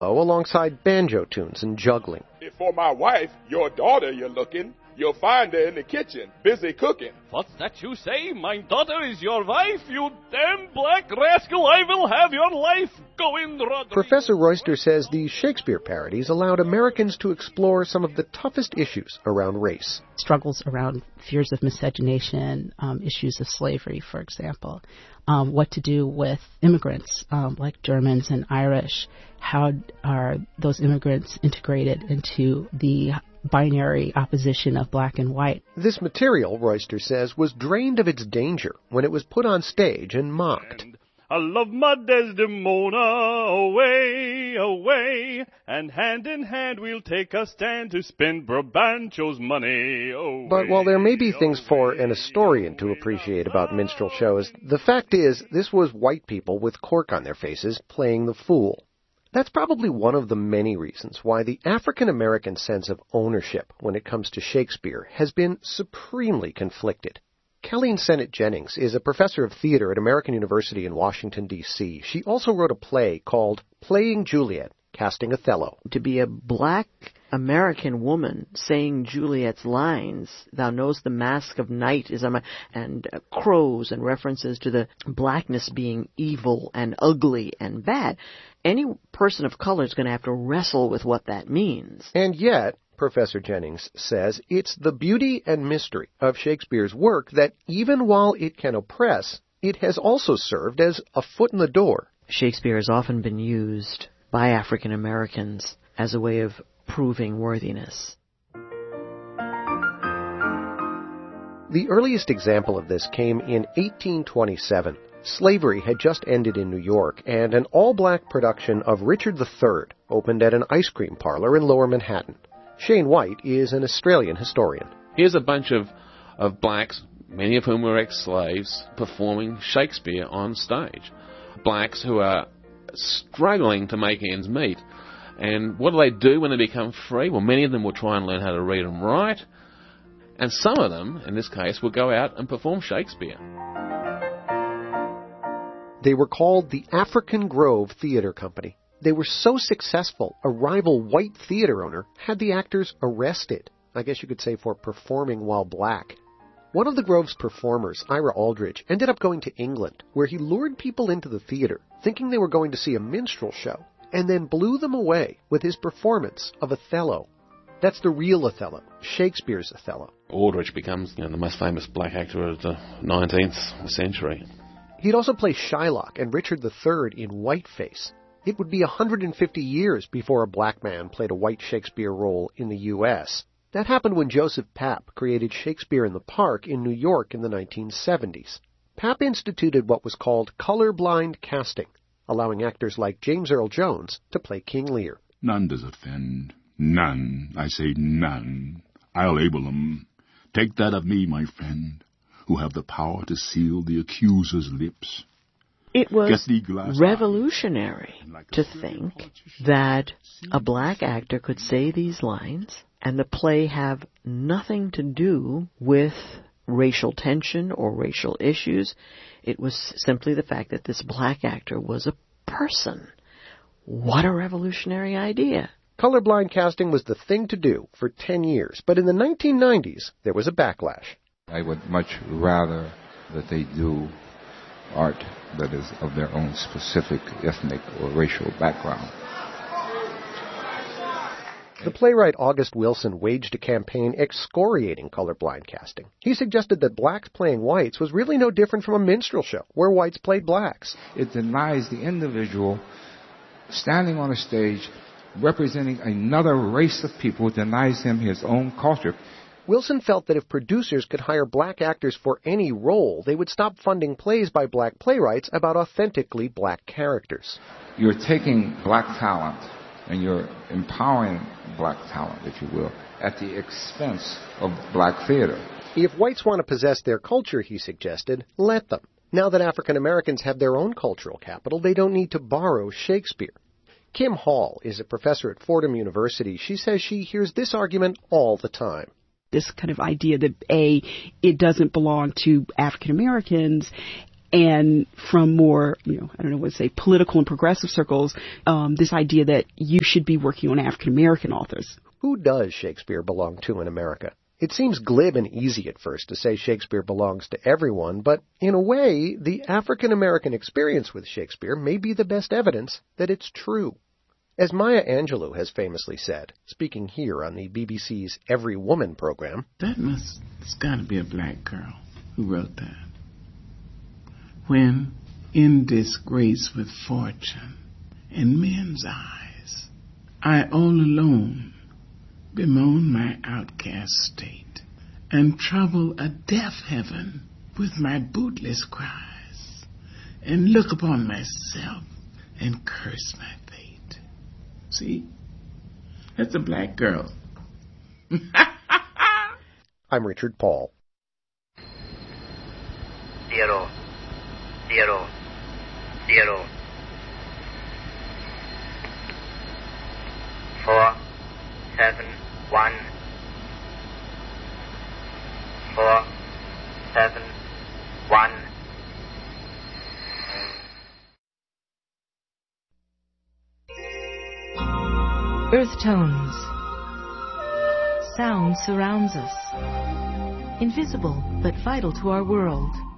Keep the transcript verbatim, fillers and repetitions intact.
alongside banjo tunes and juggling. If for my wife, your daughter, you're looking, you'll find her in the kitchen, busy cooking. What's that you say? My daughter is your wife? You damn black rascal, I will have your life. Go in, Rodrigo. Professor Royster says these Shakespeare parodies allowed Americans to explore some of the toughest issues around race. Struggles around fears of miscegenation, um, issues of slavery, for example. Um, what to do with immigrants um, like Germans and Irish. How are those immigrants integrated into the binary opposition of black and white? This material, Royster says, was drained of its danger when it was put on stage and mocked. And I love my Desdemona, away, away, and hand in hand we'll take a stand to spend Brabantio's money away. But while there may be things for an historian to appreciate about minstrel shows, the fact is this was white people with cork on their faces playing the fool. That's probably one of the many reasons why the African-American sense of ownership when it comes to Shakespeare has been supremely conflicted. Colleen Sennett Jennings is a professor of theater at American University in Washington, D C She also wrote a play called Playing Juliet, Casting Othello. To be a black American woman saying Juliet's lines, thou knowest the mask of night is on my, and uh, crows and references to the blackness being evil and ugly and bad. Any person of color is going to have to wrestle with what that means. And yet, Professor Jennings says, it's the beauty and mystery of Shakespeare's work that even while it can oppress, it has also served as a foot in the door. Shakespeare has often been used by African Americans as a way of proving worthiness. The earliest example of this came in eighteen twenty-seven. Slavery had just ended in New York, and an all-black production of Richard the Third opened at an ice cream parlor in Lower Manhattan. Shane White is an Australian historian. Here's a bunch of, of blacks, many of whom were ex-slaves, performing Shakespeare on stage. Blacks who are struggling to make ends meet. And what do they do when they become free? Well, many of them will try and learn how to read and write. And some of them, in this case, will go out and perform Shakespeare. They were called the African Grove Theater Company. They were so successful, a rival white theater owner had the actors arrested, I guess you could say for performing while black. One of the Grove's performers, Ira Aldridge, ended up going to England, where he lured people into the theater, thinking they were going to see a minstrel show, and then blew them away with his performance of Othello. That's the real Othello, Shakespeare's Othello. Aldridge becomes, you know, the most famous black actor of the nineteenth century. He'd also play Shylock and Richard the Third in Whiteface. It would be one hundred fifty years before a black man played a white Shakespeare role in the U S That happened when Joseph Papp created Shakespeare in the Park in New York in the nineteen seventies. Papp instituted what was called colorblind casting, allowing actors like James Earl Jones to play King Lear. None does offend. None. I say none. I'll able 'em. Take that of me, my friend, who have the power to seal the accuser's lips. It was revolutionary to think that a black actor could say these lines and the play have nothing to do with racial tension or racial issues. It was simply the fact that this black actor was a person. What a revolutionary idea. Colorblind casting was the thing to do for ten years, but in the nineteen nineties, there was a backlash. I would much rather that they do art that is of their own specific ethnic or racial background. The playwright August Wilson waged a campaign excoriating colorblind casting. He suggested that blacks playing whites was really no different from a minstrel show, where whites played blacks. It denies the individual standing on a stage representing another race of people, denies him his own culture. Wilson felt that if producers could hire black actors for any role, they would stop funding plays by black playwrights about authentically black characters. You're taking black talent and you're empowering black talent, if you will, at the expense of black theater. If whites want to possess their culture, he suggested, let them. Now that African Americans have their own cultural capital, they don't need to borrow Shakespeare. Kim Hall is a professor at Fordham University. She says she hears this argument all the time. This kind of idea that, A, it doesn't belong to African Americans, And from more, you know, I don't know what to say, political and progressive circles, um, this idea that you should be working on African-American authors. Who does Shakespeare belong to in America? It seems glib and easy at first to say Shakespeare belongs to everyone, but in a way, the African-American experience with Shakespeare may be the best evidence that it's true. As Maya Angelou has famously said, speaking here on the B B C's Every Woman program, that must, it's got to be a black girl who wrote that. When, in disgrace with fortune, in men's eyes, I all alone bemoan my outcast state, and trouble a deaf heaven with my bootless cries, and look upon myself and curse my fate. See? That's a black girl. I'm Richard Paul. Zero. Zero. Zero. Four. Seven. One. Four. Seven. One. Earth tones. Sound surrounds us. Invisible but vital to our world.